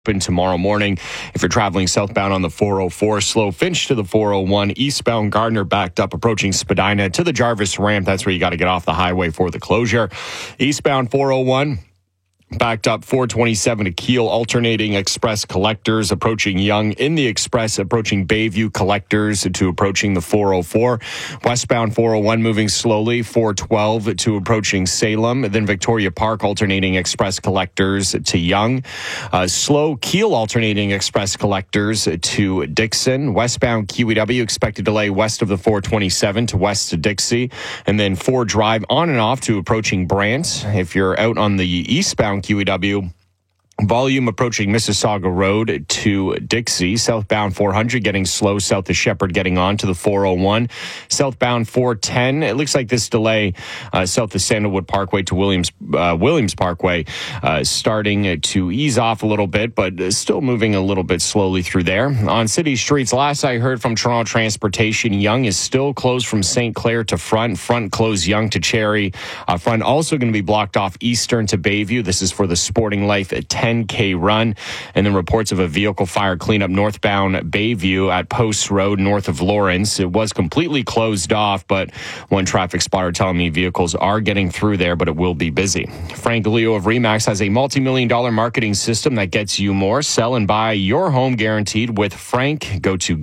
open tomorrow morning. If you're traveling southbound on the 404, slow Finch to the 401, eastbound Gardner backed up approaching Spadina to the Jarvis ramp. That's where you got to get off the highway for the closure. Eastbound 401. Backed up 427 to Kiel, alternating express collectors approaching Young in the express, approaching Bayview collectors to approaching the 404. Westbound 401 moving slowly, 412 to approaching Salem. Then Victoria Park, alternating express collectors to Young. Slow Kiel, alternating express collectors to Dixon. Westbound QEW, expected delay west of the 427 to west to Dixie. And then 4 Drive on and off to approaching Brant. If you're out on the eastbound QEW, volume approaching Mississauga Road to Dixie. Southbound 400 getting slow south of Shepherd, getting on to the 401. Southbound 410, it looks like this delay south of Sandalwood Parkway to Williams Parkway starting to ease off a little bit, but still moving a little bit slowly through there. On city streets, last I heard from Toronto Transportation, Yonge is still closed from St. Clair to Front. Front closed Yonge to Cherry. Front also going to be blocked off Eastern to Bayview. This is for the Sporting Life at 10K run. And then reports of a vehicle fire cleanup northbound Bayview at Post Road north of Lawrence. It was completely closed off, but one traffic spotter telling me vehicles are getting through there, but it will be busy. Frank Leo of RE/MAX has a multi-million-dollar marketing system that gets you more. Sell and buy your home guaranteed with Frank. Go to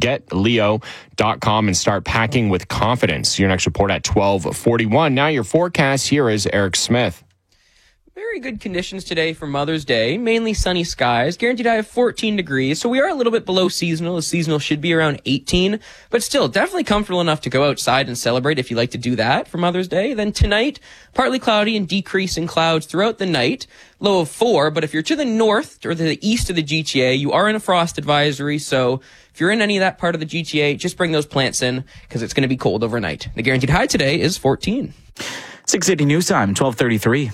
getleo.com and start packing with confidence. Your next report at 12:41. Now your forecast. Here is Eric Smith. Very good conditions today for Mother's Day. Mainly sunny skies. Guaranteed high of 14 degrees. So we are a little bit below seasonal. The seasonal should be around 18. But still, definitely comfortable enough to go outside and celebrate if you like to do that for Mother's Day. Then tonight, partly cloudy and decreasing clouds throughout the night. Low of 4. But if you're to the north or the east of the GTA, you are in a frost advisory. So if you're in any of that part of the GTA, just bring those plants in because it's going to be cold overnight. The guaranteed high today is 14. 680 News Time, 12:33.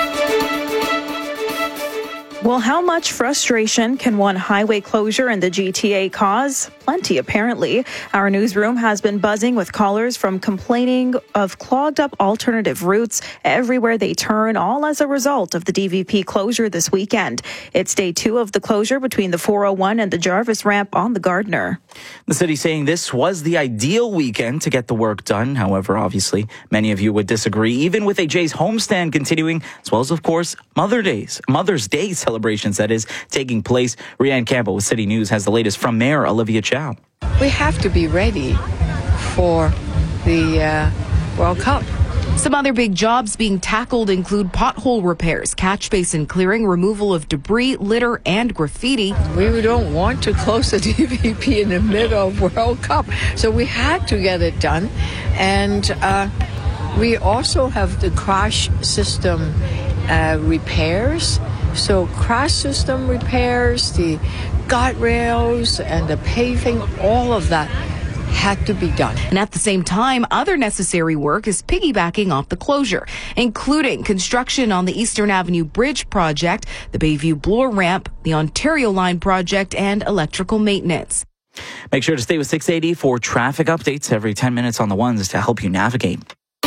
Well, how much frustration can one highway closure in the GTA cause? Plenty, apparently. Our newsroom has been buzzing with callers from complaining of clogged up alternative routes everywhere they turn, all as a result of the DVP closure this weekend. It's day 2 of the closure between the 401 and the Jarvis ramp on the Gardner. The city saying this was the ideal weekend to get the work done. However, obviously, many of you would disagree, even with AJ's homestand continuing, as well as, of course, Mother's Day celebrations that is taking place. Rianne Campbell with City News has the latest from Mayor Olivia Chow. We have to be ready for the World Cup. Some other big jobs being tackled include pothole repairs, catch basin clearing, removal of debris, litter, and graffiti. We don't want to close the DVP in the middle of World Cup, so we had to get it done. And we also have the crash system repairs. So crash system repairs, the guardrails and the paving, all of that had to be done. And at the same time, other necessary work is piggybacking off the closure, including construction on the Eastern Avenue Bridge project, the Bayview Bloor ramp, the Ontario Line project, and electrical maintenance. Make sure to stay with 680 for traffic updates every 10 minutes on the ones to help you navigate.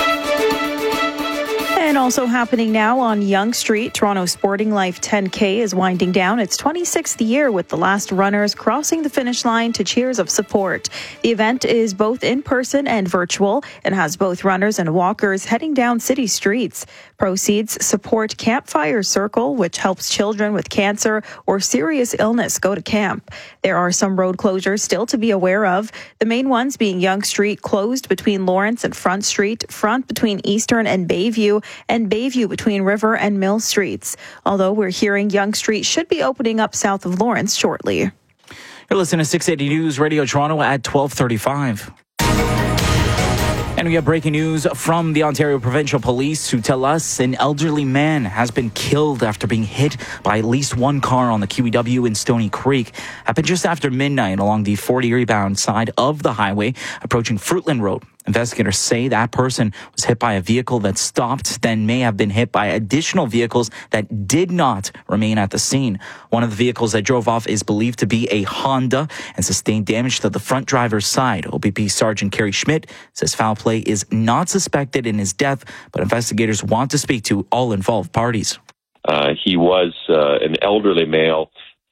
And also happening now on Yonge Street, Toronto Sporting Life 10K is winding down its 26th year with the last runners crossing the finish line to cheers of support. The event is both in person and virtual and has both runners and walkers heading down city streets. Proceeds support Campfire Circle, which helps children with cancer or serious illness go to camp. There are some road closures still to be aware of. The main ones being Yonge Street closed between Lawrence and Front Street, Front between Eastern and Bayview between River and Mill Streets. Although we're hearing Yonge Street should be opening up south of Lawrence shortly. You're listening to 680 News Radio Toronto at 12:35. And we have breaking news from the Ontario Provincial Police who tell us an elderly man has been killed after being hit by at least one car on the QEW in Stoney Creek. Happened just after midnight along the 40 Erie-bound side of the highway approaching Fruitland Road. Investigators say that person was hit by a vehicle that stopped, then may have been hit by additional vehicles that did not remain at the scene. One of the vehicles that drove off is believed to be a Honda and sustained damage to the front driver's side. OPP Sergeant Kerry Schmidt says foul play is not suspected in his death, but investigators want to speak to all involved parties. He was an elderly male,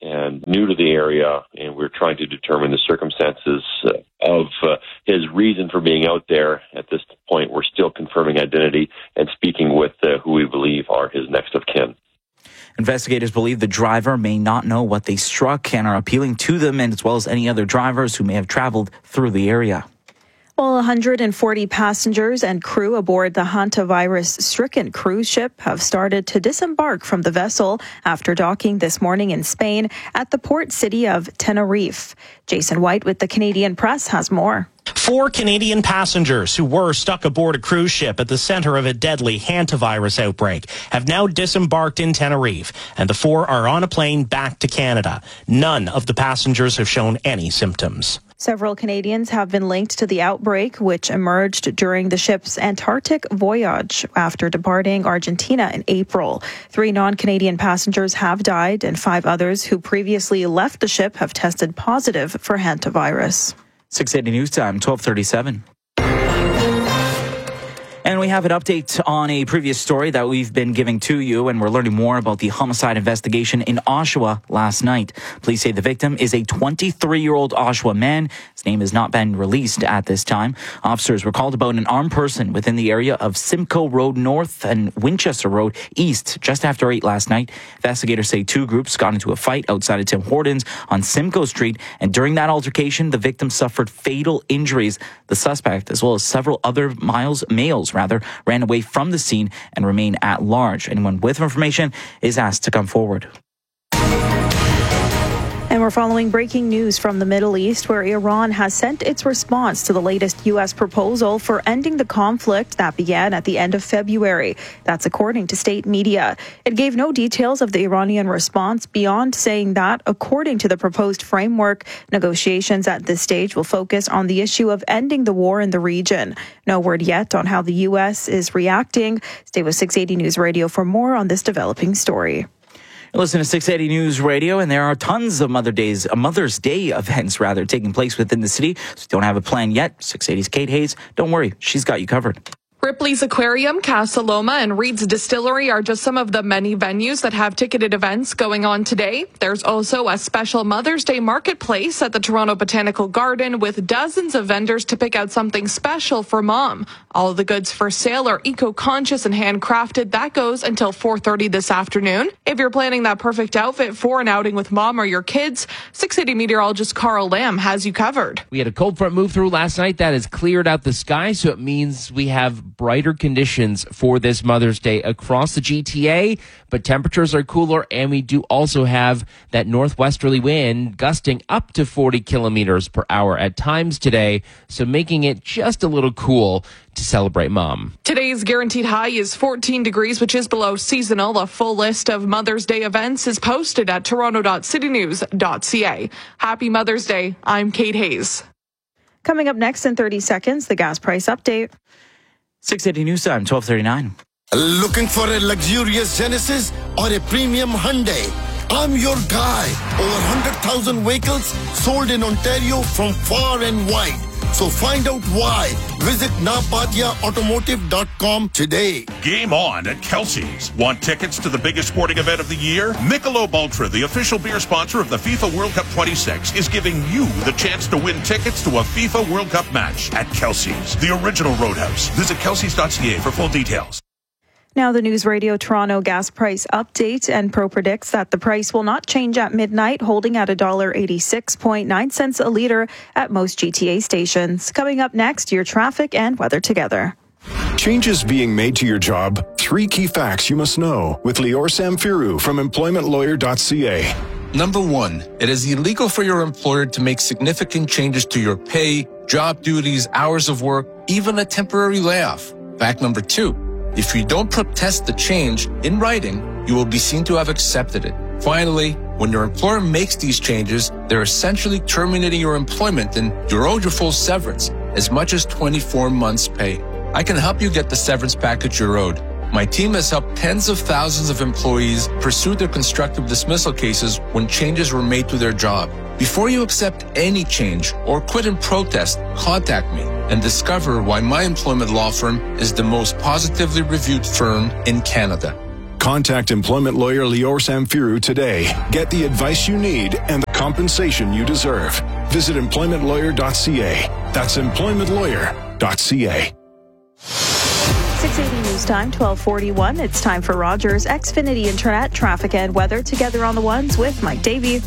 and new to the area, and we're trying to determine the circumstances of his reason for being out there. At this point, we're still confirming identity and speaking with who we believe are his next of kin. Investigators believe the driver may not know what they struck and are appealing to them, and as well as any other drivers who may have traveled through the area. Well, 140 passengers and crew aboard the hantavirus-stricken cruise ship have started to disembark from the vessel after docking this morning in Spain at the port city of Tenerife. Jason White with the Canadian Press has more. 4 Canadian passengers who were stuck aboard a cruise ship at the center of a deadly hantavirus outbreak have now disembarked in Tenerife, and the 4 are on a plane back to Canada. None of the passengers have shown any symptoms. Several Canadians have been linked to the outbreak, which emerged during the ship's Antarctic voyage after departing Argentina in April. 3 non-Canadian passengers have died, and 5 others who previously left the ship have tested positive for hantavirus. 680 News Time, 12:37. And we have an update on a previous story that we've been giving to you, and we're learning more about the homicide investigation in Oshawa last night. Police say the victim is a 23-year-old Oshawa man. His name has not been released at this time. Officers were called about an armed person within the area of Simcoe Road North and Winchester Road East just after 8 last night. Investigators say 2 groups got into a fight outside of Tim Hortons on Simcoe Street, and during that altercation, the victim suffered fatal injuries. The suspect, as well as several other males, ran away from the scene and remain at large. Anyone with information is asked to come forward. And we're following breaking news from the Middle East, where Iran has sent its response to the latest U.S. proposal for ending the conflict that began at the end of February. That's according to state media. It gave no details of the Iranian response beyond saying that, according to the proposed framework, negotiations at this stage will focus on the issue of ending the war in the region. No word yet on how the U.S. is reacting. Stay with 680 News Radio for more on this developing story. Listen to 680 News Radio, and there are tons of Mother's Day events taking place within the city. So if you don't have a plan yet, 680's Kate Hayes, don't worry, she's got you covered. Ripley's Aquarium, Casa Loma, and Reed's Distillery are just some of the many venues that have ticketed events going on today. There's also a special Mother's Day marketplace at the Toronto Botanical Garden with dozens of vendors to pick out something special for Mom. All of the goods for sale are eco-conscious and handcrafted. That goes until 4:30 this afternoon. If you're planning that perfect outfit for an outing with Mom or your kids, 680 meteorologist Carl Lamb has you covered. We had a cold front move through last night that has cleared out the sky, so it means we have brighter conditions for this Mother's Day across the GTA, but temperatures are cooler, and we do also have that northwesterly wind gusting up to 40 kilometers per hour at times today, so making it just a little cool to celebrate Mom. Today's guaranteed high is 14 degrees, which is below seasonal. A full list of Mother's Day events is posted at toronto.citynews.ca. Happy Mother's Day. I'm Kate Hayes. Coming up next in 30 seconds, the gas price update. 680 News Time, 12:39. Looking for a luxurious Genesis or a premium Hyundai? I'm your guy. Over 100,000 vehicles sold in Ontario from far and wide. So find out why. Visit napatiaautomotive.com today. Game on at Kelsey's. Want tickets to the biggest sporting event of the year? Michelob Ultra, the official beer sponsor of the FIFA World Cup 26, is giving you the chance to win tickets to a FIFA World Cup match at Kelsey's, the original Roadhouse. Visit kelseys.ca for full details. Now the News Radio Toronto gas price update. Enpro predicts that the price will not change at midnight, holding at $1.86.9 a litre at most GTA stations. Coming up next, your traffic and weather together. Changes being made to your job. 3 key facts you must know with Lior Samfiru from employmentlawyer.ca. Number 1, it is illegal for your employer to make significant changes to your pay, job duties, hours of work, even a temporary layoff. Fact number 2, if you don't protest the change in writing, you will be seen to have accepted it. Finally, when your employer makes these changes, they're essentially terminating your employment and you're owed your full severance, as much as 24 months' pay. I can help you get the severance package you're owed. My team has helped tens of thousands of employees pursue their constructive dismissal cases when changes were made to their job. Before you accept any change or quit in protest, contact me and discover why my employment law firm is the most positively reviewed firm in Canada. Contact employment lawyer Lior Samfiru today. Get the advice you need and the compensation you deserve. Visit employmentlawyer.ca. That's employmentlawyer.ca. 680 News Time, 1241. It's time for Rogers Xfinity Internet traffic and weather together on the ones with Mike Davey.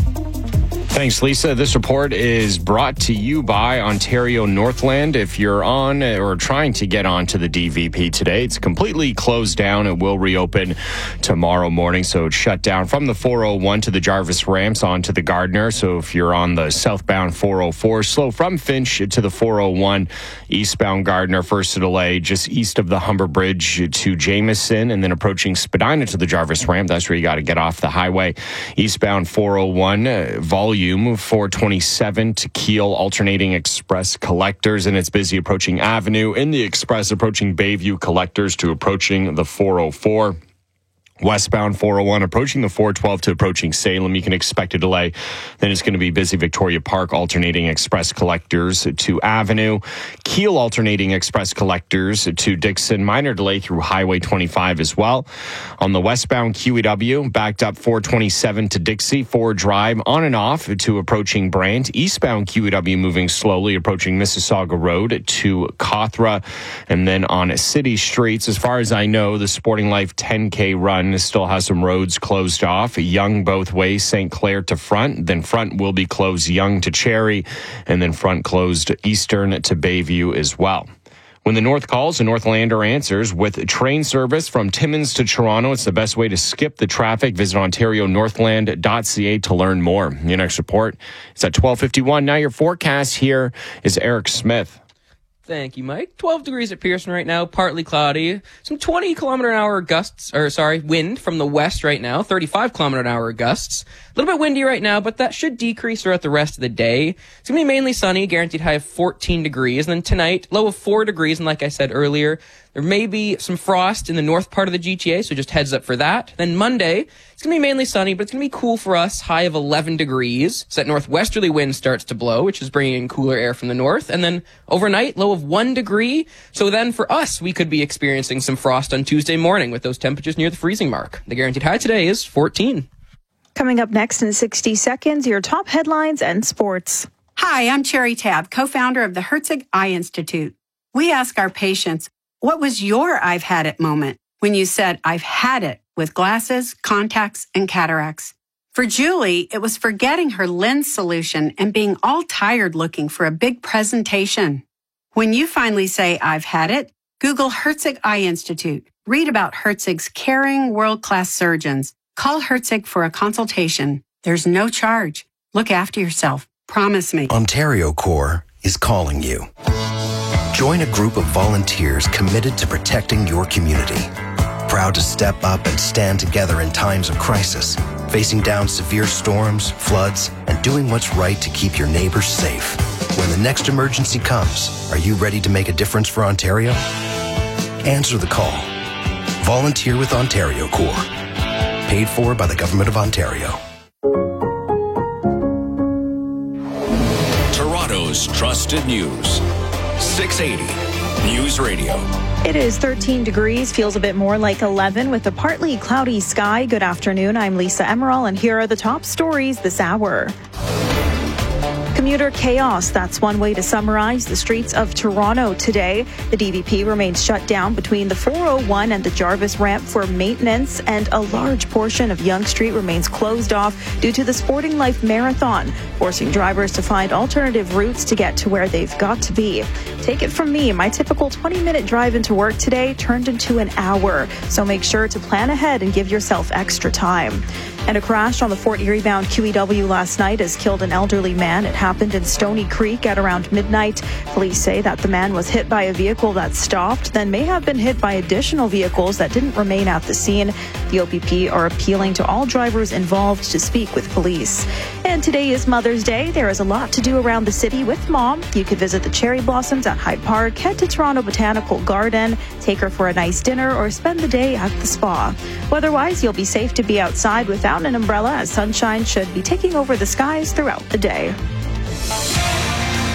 Thanks, Lisa. This report is brought to you by Ontario Northland. If you're on or trying to get onto the DVP today, it's completely closed down. It will reopen tomorrow morning. So it's shut down from the 401 to the Jarvis ramps onto the Gardner. So if you're on the southbound 404, slow from Finch to the 401, eastbound Gardner, first delay just east of the Humber Bridge to Jameson, and then approaching Spadina to the Jarvis ramp. That's where you got to get off the highway. Eastbound 401, volume 427 to Kiel, alternating express collectors, and it's busy approaching Avenue. In the express, approaching Bayview collectors to approaching the 404. Westbound 401 approaching the 412 to approaching Salem. You can expect a delay. Then it's going to be busy Victoria Park, alternating express collectors to Avenue. Kiel, alternating express collectors to Dixon. Minor delay through Highway 25 as well. On the westbound QEW, backed up 427 to Dixie, Ford Drive on and off to approaching Brant. Eastbound QEW moving slowly, approaching Mississauga Road to Cawthra. And then on city streets, as far as I know, the Sporting Life 10K run still has some roads closed off. Young both ways, St. Clair to Front. Then Front will be closed Young to Cherry. And then Front closed Eastern to Bayview as well. When the North calls, the Northlander answers with train service from Timmins to Toronto. It's the best way to skip the traffic. Visit ontarionorthland.ca to learn more. Your next report is at 12:51. Now your forecast here is Eric Smith. Thank you, Mike. 12 degrees at Pearson right now, partly cloudy. Some 20-kilometer-an-hour wind from the west right now, 35-kilometer-an-hour gusts. A little bit windy right now, but that should decrease throughout the rest of the day. It's going to be mainly sunny, guaranteed high of 14 degrees. And then tonight, low of 4 degrees. And like I said earlier, there may be some frost in the north part of the GTA, so just heads up for that. Then Monday, it's going to be mainly sunny, but it's going to be cool for us, high of 11 degrees. So that northwesterly wind starts to blow, which is bringing in cooler air from the north. And then overnight, low of 1 degree. So then for us, we could be experiencing some frost on Tuesday morning with those temperatures near the freezing mark. The guaranteed high today is 14. Coming up next in 60 seconds, your top headlines and sports. Hi, I'm Cherry Tabb, co-founder of the Herzig Eye Institute. We ask our patients, what was your I've had it moment when you said, I've had it with glasses, contacts, and cataracts? For Julie, it was forgetting her lens solution and being all tired looking for a big presentation. When you finally say, I've had it, Google Herzig Eye Institute. Read about Herzig's caring, world-class surgeons. Call Herzig for a consultation. There's no charge. Look after yourself. Promise me. Ontario Corps is calling you. Join a group of volunteers committed to protecting your community. Proud to step up and stand together in times of crisis, facing down severe storms, floods, and doing what's right to keep your neighbors safe. When the next emergency comes, are you ready to make a difference for Ontario? Answer the call. Volunteer with Ontario Corps. Paid for by the Government of Ontario. Toronto's trusted news. 680 News Radio. It is 13 degrees, feels a bit more like 11 with a partly cloudy sky. Good afternoon, I'm Lisa Emerald, and here are the top stories this hour. Commuter chaos, that's one way to summarize the streets of Toronto today. The DVP remains shut down between the 401 and the Jarvis ramp for maintenance, and a large portion of Yonge Street remains closed off due to the Sporting Life Marathon, forcing drivers to find alternative routes to get to where they've got to be. Take it from me, my typical 20-minute drive into work today turned into an hour, so make sure to plan ahead and give yourself extra time. And a crash on the Fort Erie bound QEW last night has killed an elderly man. It happened in Stony Creek at around midnight. Police say that the man was hit by a vehicle that stopped, then may have been hit by additional vehicles that didn't remain at the scene. The OPP are appealing to all drivers involved to speak with police. And today is Mother's Day. There is a lot to do around the city with Mom. You could visit the cherry blossoms at Hyde Park, head to Toronto Botanical Garden, take her for a nice dinner, or spend the day at the spa. Weather-wise, you'll be safe to be outside without an umbrella, as sunshine should be taking over the skies throughout the day.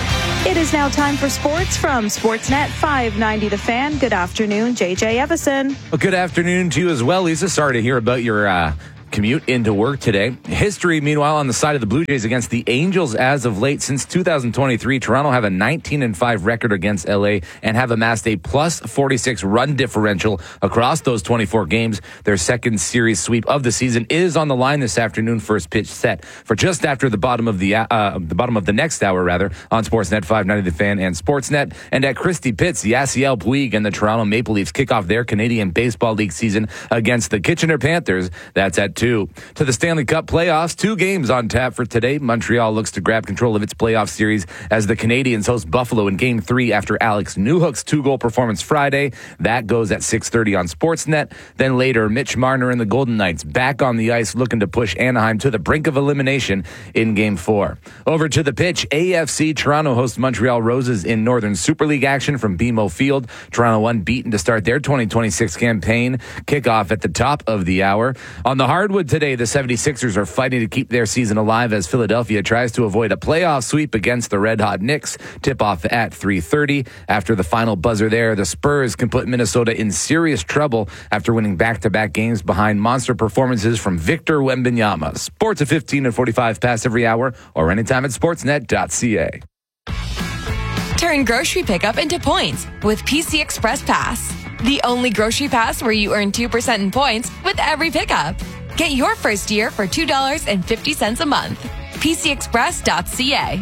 It is now time for sports from Sportsnet 590 The Fan. Good afternoon, JJ Evison. Well, good afternoon to you as well, Lisa. Sorry to hear about your commute into work today. History, meanwhile, on the side of the Blue Jays against the Angels as of late. Since 2023, Toronto have a 19-5 record against LA and have amassed a plus 46 run differential across those 24 games. Their second series sweep of the season is on the line this afternoon. First pitch set for just after the bottom of the next hour, rather, on Sportsnet 590 The Fan and Sportsnet. And at Christie Pitts, Yasiel Puig and the Toronto Maple Leafs kick off their Canadian Baseball League season against the Kitchener Panthers. That's at 2. To the Stanley Cup playoffs, 2 games on tap for today. Montreal looks to grab control of its playoff series as the Canadians host Buffalo in Game 3 after Alex Newhook's 2-goal performance Friday. That goes at 6:30 on Sportsnet. Then later, Mitch Marner and the Golden Knights back on the ice looking to push Anaheim to the brink of elimination in Game 4. Over to the pitch, AFC Toronto hosts Montreal Roses in Northern Super League action from BMO Field. Toronto unbeaten to start their 2026 campaign. Kickoff at the top of the hour. On the hardwood today, the 76ers are fighting to keep their season alive as Philadelphia tries to avoid a playoff sweep against the Red Hot Knicks. Tip-off at 3:30. After the final buzzer there, the Spurs can put Minnesota in serious trouble after winning back-to-back games behind monster performances from Victor Wembanyama. Sports at 15 and 45 past every hour or anytime at sportsnet.ca. Turn grocery pickup into points with PC Express Pass. The only grocery pass where you earn 2% in points with every pickup. Get your first year for $2.50 a month. PCExpress.ca.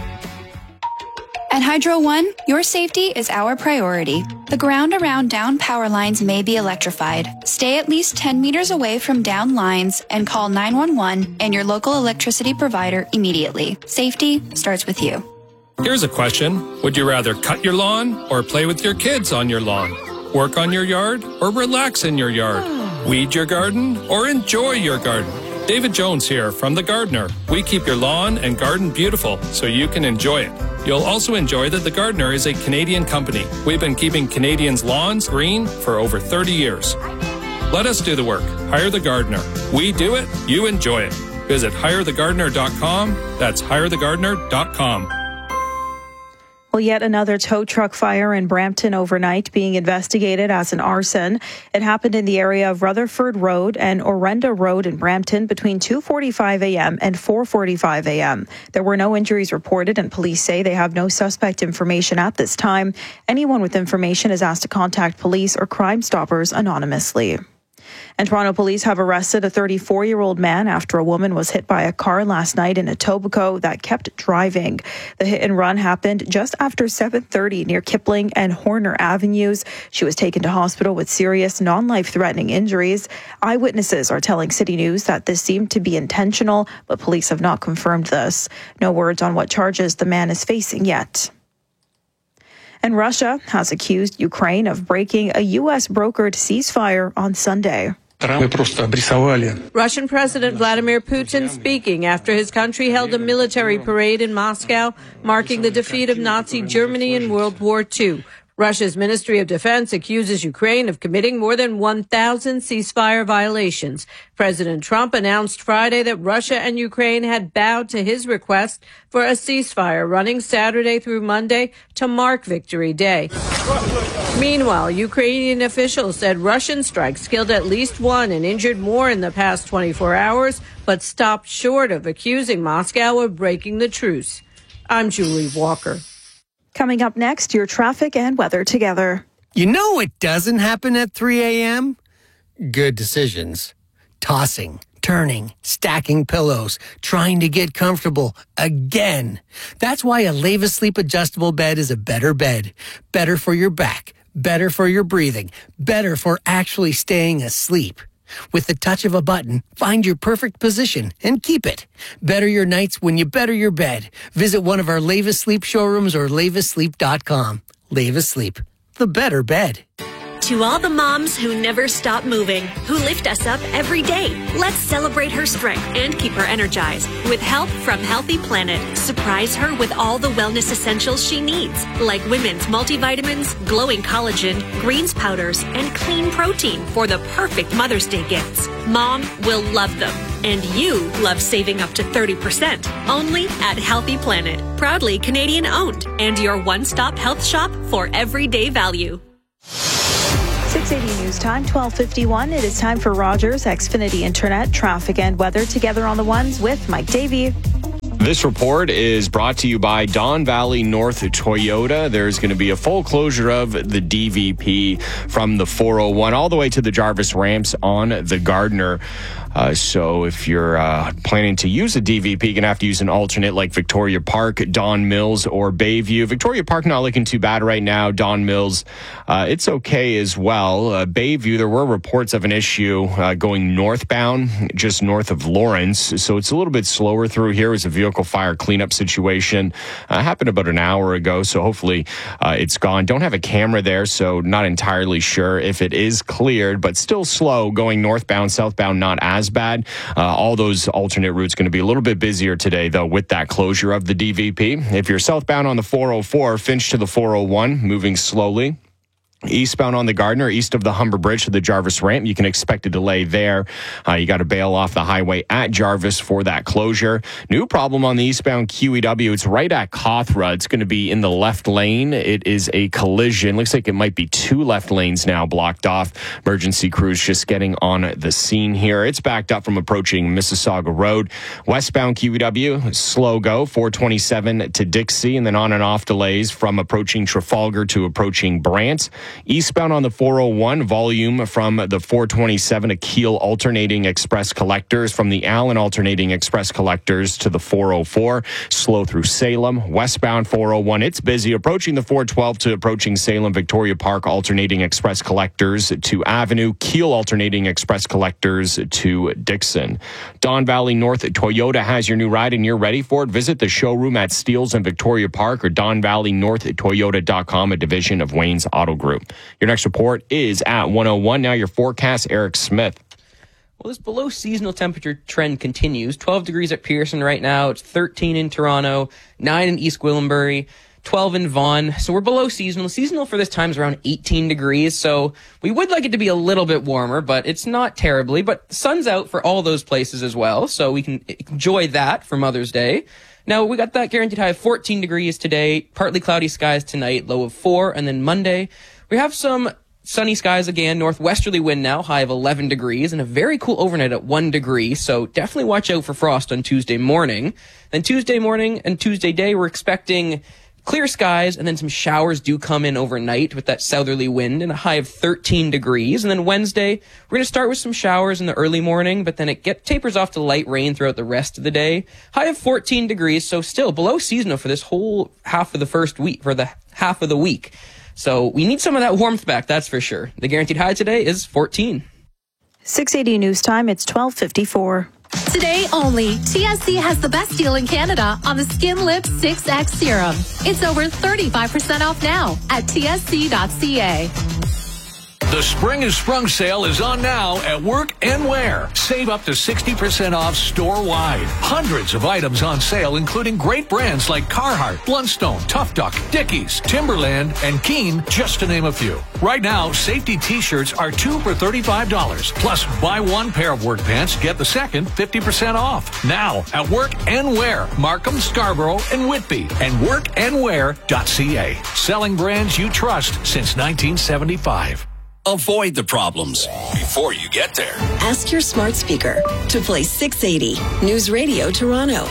At Hydro One, your safety is our priority. The ground around down power lines may be electrified. Stay at least 10 meters away from down lines and call 911 and your local electricity provider immediately. Safety starts with you. Here's a question. Would you rather cut your lawn or play with your kids on your lawn? Work on your yard or relax in your yard? Weed your garden or enjoy your garden? David Jones here from The Gardener. We keep your lawn and garden beautiful so you can enjoy it. You'll also enjoy that The Gardener is a Canadian company. We've been keeping Canadians' lawns green for over 30 years. Let us do the work. Hire The Gardener. We do it, you enjoy it. Visit hirethegardener.com. That's hirethegardener.com. Well, yet another tow truck fire in Brampton overnight being investigated as an arson. It happened in the area of Rutherford Road and Orenda Road in Brampton between 2:45 a.m. and 4:45 a.m. There were no injuries reported, and police say they have no suspect information at this time. Anyone with information is asked to contact police or Crime Stoppers anonymously. And Toronto police have arrested a 34-year-old man after a woman was hit by a car last night in Etobicoke that kept driving. The hit and run happened just after 7:30 near Kipling and Horner Avenues. She was taken to hospital with serious, non-life-threatening injuries. Eyewitnesses are telling City News that this seemed to be intentional, but police have not confirmed this. No words on what charges the man is facing yet. And Russia has accused Ukraine of breaking a U.S.-brokered ceasefire on Sunday. Russian President Vladimir Putin speaking after his country held a military parade in Moscow, marking the defeat of Nazi Germany in World War II. Russia's Ministry of Defense accuses Ukraine of committing more than 1,000 ceasefire violations. President Trump announced Friday that Russia and Ukraine had bowed to his request for a ceasefire running Saturday through Monday to mark Victory Day. Meanwhile, Ukrainian officials said Russian strikes killed at least 1 and injured more in the past 24 hours, but stopped short of accusing Moscow of breaking the truce. I'm Julie Walker. Coming up next, your traffic and weather together. You know what doesn't happen at 3 a.m.? Good decisions. Tossing, turning, stacking pillows, trying to get comfortable again. That's why a Leva Sleep adjustable bed is a better bed. Better for your back, better for your breathing, better for actually staying asleep. With the touch of a button, find your perfect position and keep it. Better your nights when you better your bed. Visit one of our Leva Sleep showrooms or levasleep.com. Leva Sleep, the better bed. To all the moms who never stop moving, who lift us up every day, let's celebrate her strength and keep her energized. With help from Healthy Planet, surprise her with all the wellness essentials she needs, like women's multivitamins, glowing collagen, greens powders, and clean protein for the perfect Mother's Day gifts. Mom will love them, and you love saving up to 30%. Only at Healthy Planet, proudly Canadian owned, and your one-stop health shop for everyday value. 680 News Time, 12:51. It is time for Rogers Xfinity Internet, traffic and weather together on the ones with Mike Davey. This report is brought to you by Don Valley North Toyota. There's going to be a full closure of the DVP from the 401 all the way to the Jarvis ramps on the Gardner. So if you're planning to use a DVP, you're going to have to use an alternate like Victoria Park, Don Mills, or Bayview. Victoria Park not looking too bad right now. Don Mills, it's okay as well. Bayview, there were reports of an issue going northbound, just north of Lawrence. So it's a little bit slower through here. It was a vehicle fire cleanup situation. Happened about an hour ago, so hopefully it's gone. Don't have a camera there, so not entirely sure if it is cleared, but still slow going northbound, southbound, not as bad. All those alternate routes going to be a little bit busier today, though, with that closure of the DVP. If you're southbound on the 404, Finch to the 401, moving slowly. Eastbound on the Gardner, east of the Humber Bridge to the Jarvis ramp, you can expect a delay there. You got to bail off the highway at Jarvis for that closure. New problem on the eastbound QEW. It's right at Cawthra. It's going to be in the left lane. It is a collision. Looks like it might be two left lanes now blocked off. Emergency crews just getting on the scene here. It's backed up from approaching Mississauga Road. Westbound QEW, slow go, 427 to Dixie, and then on and off delays from approaching Trafalgar to approaching Brant. Eastbound on the 401, volume from the 427 to Kiel alternating express collectors, from the Allen alternating express collectors to the 404, slow through Salem. Westbound 401, it's busy, approaching the 412 to approaching Salem. Victoria Park alternating express collectors to Avenue, Kiel alternating express collectors to Dixon. Don Valley North Toyota has your new ride and you're ready for it. Visit the showroom at Steeles and Victoria Park or DonValleyNorthToyota.com, a division of Wayne's Auto Group. Your next report is at 101. Now your forecast, Eric Smith. Well, this below seasonal temperature trend continues. 12 degrees at Pearson right now. It's 13 in Toronto, 9 in East Gwillimbury, 12 in Vaughan. So we're below seasonal. Seasonal for this time is around 18 degrees. So we would like it to be a little bit warmer, but it's not terribly. But sun's out for all those places as well. So we can enjoy that for Mother's Day. Now, we got that guaranteed high of 14 degrees today, partly cloudy skies tonight, low of 4, and then Monday, we have some sunny skies again, northwesterly wind now, high of 11 degrees, and a very cool overnight at 1 degree, so definitely watch out for frost on Tuesday morning. Then Tuesday morning and Tuesday day, we're expecting clear skies, and then some showers do come in overnight with that southerly wind and a high of 13 degrees. And then Wednesday, we're going to start with some showers in the early morning, but then it tapers off to light rain throughout the rest of the day. High of 14 degrees, so still below seasonal for this whole half of the first week, for the half of the week. So we need some of that warmth back, that's for sure. The guaranteed high today is 14. 680 News Time, it's 12:54. Today only, TSC has the best deal in Canada on the Skin Lips 6X Serum. It's over 35% off now at tsc.ca. The Spring is Sprung sale is on now at Work and Wear. Save up to 60% off store-wide. Hundreds of items on sale, including great brands like Carhartt, Blundstone, Tough Duck, Dickies, Timberland, and Keen, just to name a few. Right now, safety t-shirts are 2 for $35. Plus, buy one pair of work pants, get the second 50% off. Now at Work and Wear, Markham, Scarborough, and Whitby, and workandwear.ca. Selling brands you trust since 1975. Avoid the problems before you get there. Ask your smart speaker to play 680 News Radio Toronto.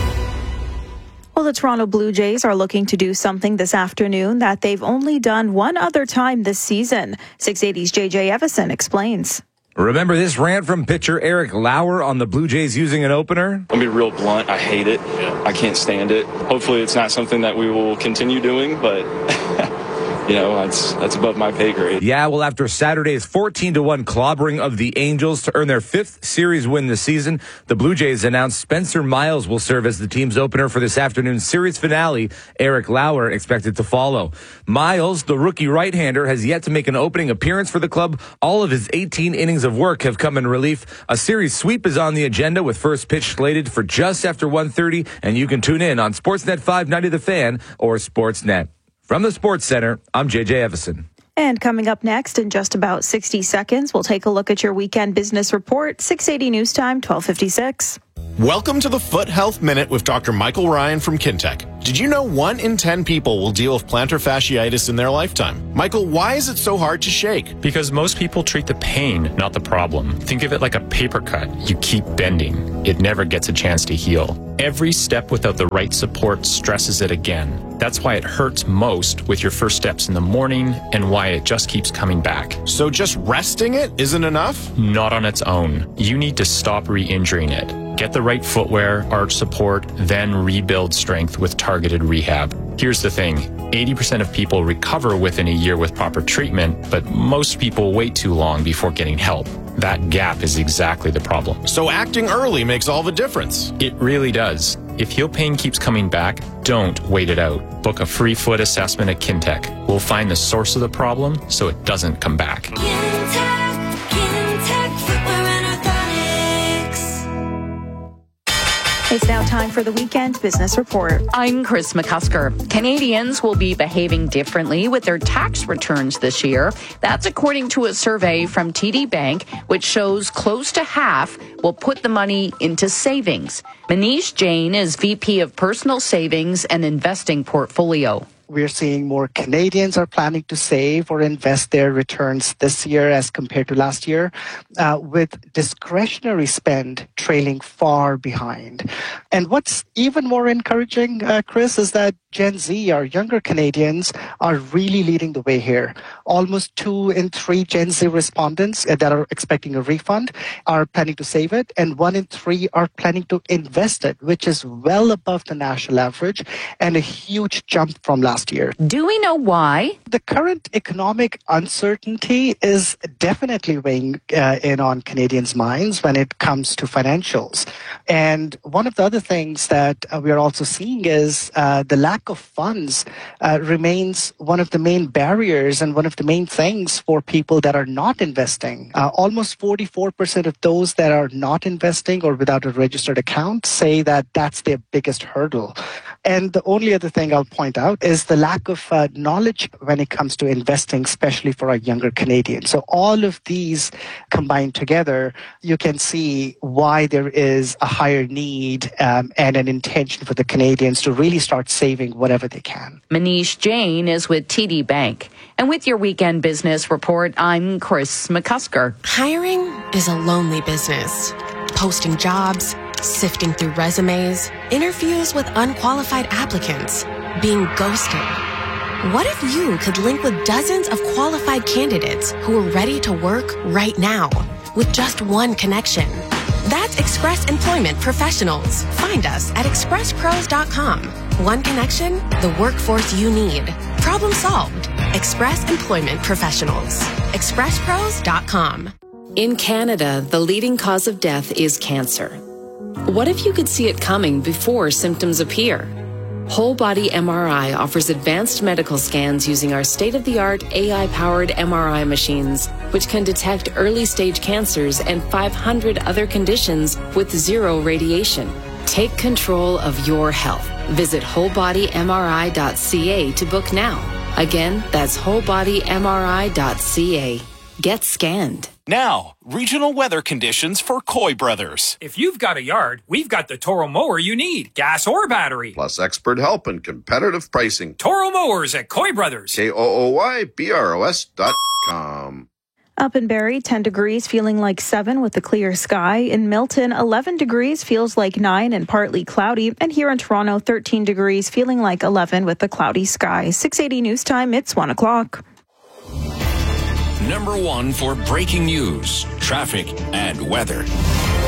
Well, the Toronto Blue Jays are looking to do something this afternoon that they've only done one other time this season. 680's JJ Evison explains. Remember this rant from pitcher Eric Lauer on the Blue Jays using an opener? I'll be real blunt. I hate it. I can't stand it. Hopefully it's not something that we will continue doing, but that's above my pay grade. Yeah, well, after Saturday's 14-1 clobbering of the Angels to earn their 5th series win this season, the Blue Jays announced Spencer Miles will serve as the team's opener for this afternoon's series finale. Eric Lauer expected to follow. Miles, the rookie right-hander, has yet to make an opening appearance for the club. All of his 18 innings of work have come in relief. A series sweep is on the agenda with first pitch slated for just after 1:30, and you can tune in on Sportsnet 590 The Fan or Sportsnet. From the Sports Center, I'm JJ Evison. And coming up next in just about 60 seconds, we'll take a look at your weekend business report. 680 News Time, 12:56. Welcome to the Foot Health Minute with Dr. Michael Ryan from Kintec. Did you know 1 in 10 people will deal with plantar fasciitis in their lifetime? Michael, why is it so hard to shake? Because most people treat the pain, not the problem. Think of it like a paper cut. You keep bending. It never gets a chance to heal. Every step without the right support stresses it again. That's why it hurts most with your first steps in the morning and why it just keeps coming back. So just resting it isn't enough? Not on its own. You need to stop re-injuring it. Get the right footwear, arch support, then rebuild strength with targeted rehab. Here's the thing. 80% of people recover within a year with proper treatment, but most people wait too long before getting help. That gap is exactly the problem. So acting early makes all the difference. It really does. If heel pain keeps coming back, don't wait it out. Book a free foot assessment at Kintec. We'll find the source of the problem so it doesn't come back. It's now time for the weekend business report. I'm Chris McCusker. Canadians will be behaving differently with their tax returns this year. That's according to a survey from TD Bank, which shows close to half will put the money into savings. Manish Jain is VP of Personal Savings and Investing Portfolio. We're seeing more Canadians are planning to save or invest their returns this year as compared to last year, with discretionary spend trailing far behind. And what's even more encouraging, Chris, is that Gen Z, our younger Canadians, are really leading the way here. Almost 2 in 3 Gen Z respondents that are expecting a refund are planning to save it, and 1 in 3 are planning to invest it, which is well above the national average and a huge jump from last year. Do we know why? The current economic uncertainty is definitely weighing in on Canadians' minds when it comes to financials. And one of the other things that we are also seeing is the lack of funds remains one of the main barriers and one of the main things for people that are not investing. Almost 44% of those that are not investing or without a registered account say that that's their biggest hurdle. And the only other thing I'll point out is the lack of knowledge when it comes to investing, especially for our younger Canadians. So all of these combined together, you can see why there is a higher need and an intention for the Canadians to really start saving whatever they can. Manish Jain is with TD Bank. And with your weekend business report, I'm Chris McCusker. Hiring is a lonely business. Posting jobs, sifting through resumes, interviews with unqualified applicants, being ghosted. What if you could link with dozens of qualified candidates who are ready to work right now with just one connection? That's Express Employment Professionals. Find us at expresspros.com. One connection, the workforce you need. Problem solved. Express Employment Professionals. expresspros.com. In Canada, the leading cause of death is cancer. What if you could see it coming before symptoms appear? Whole Body MRI offers advanced medical scans using our state-of-the-art AI-powered MRI machines, which can detect early-stage cancers and 500 other conditions with zero radiation. Take control of your health. Visit wholebodymri.ca to book now. Again, that's wholebodymri.ca. Get scanned. Now, regional weather conditions for Coy Brothers. If you've got a yard, we've got the Toro mower you need, gas or battery. Plus expert help and competitive pricing. Toro mowers at Coy Brothers. KOOYBROS.com. Up in Barrie, 10 degrees, feeling like 7 with a clear sky. In Milton, 11 degrees, feels like 9 and partly cloudy. And here in Toronto, 13 degrees, feeling like 11 with a cloudy sky. 680 News Time, it's 1 o'clock. Number 1 for breaking news, traffic, and weather.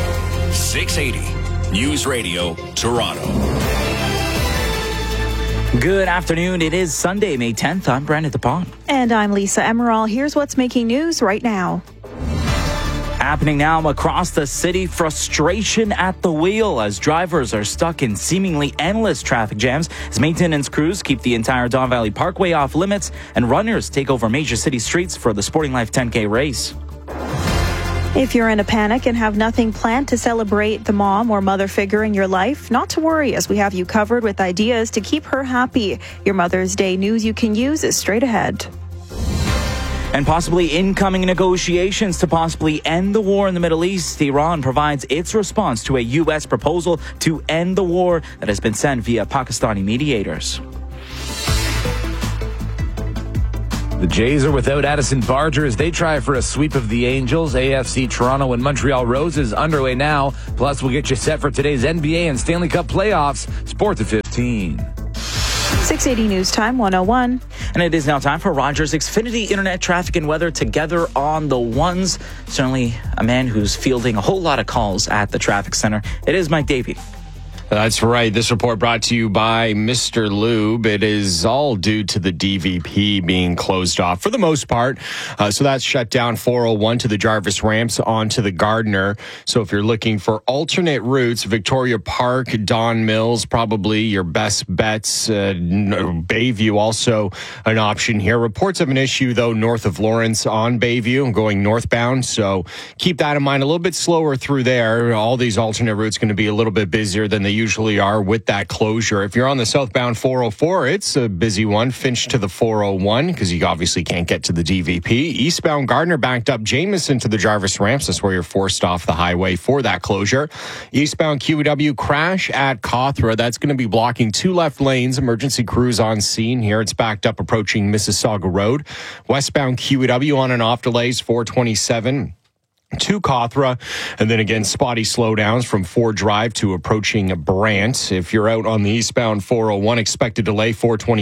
680 News Radio, Toronto. Good afternoon. It is Sunday, May 10th. I'm Brandon DePong. And I'm Lisa Emerald. Here's what's making news right now. Happening now across the city, frustration at the wheel as drivers are stuck in seemingly endless traffic jams as maintenance crews keep the entire Don Valley Parkway off limits and runners take over major city streets for the Sporting Life 10K race. If you're in a panic and have nothing planned to celebrate the mom or mother figure in your life, not to worry, as we have you covered with ideas to keep her happy. Your Mother's Day news you can use is straight ahead. And possibly incoming negotiations to possibly end the war in the Middle East. Iran provides its response to a U.S. proposal to end the war that has been sent via Pakistani mediators. The Jays are without Addison Barger as they try for a sweep of the Angels. AFC Toronto and Montreal Roses underway now. Plus, we'll get you set for today's NBA and Stanley Cup playoffs. Sports at 15. 680 News Time 101. And it is now time for Rogers Xfinity Internet Traffic and Weather together on the ones. Certainly a man who's fielding a whole lot of calls at the traffic center. It is Mike Davey. That's right. This report brought to you by Mr. Lube. It is all due to the DVP being closed off for the most part. So that's shut down 401 to the Jarvis ramps onto the Gardner. So if you're looking for alternate routes, Victoria Park, Don Mills, probably your best bets. Bayview also an option here. Reports of an issue, though, north of Lawrence on Bayview going northbound. So keep that in mind. A little bit slower through there. All these alternate routes going to be a little bit busier than they usually are with that closure. If you're on the southbound 404, it's a busy one. Finch to the 401 because you obviously can't get to the DVP. Eastbound Gardner backed up Jameson to the Jarvis ramps. That's where you're forced off the highway for that closure. Eastbound QEW crash at Cawthra. That's going to be blocking two left lanes. Emergency crews on scene here. It's backed up approaching Mississauga Road. Westbound QEW on and off delays 427. To Cawthra, and then again, spotty slowdowns from Ford Drive to approaching Brant. If you're out on the eastbound 401, expected delay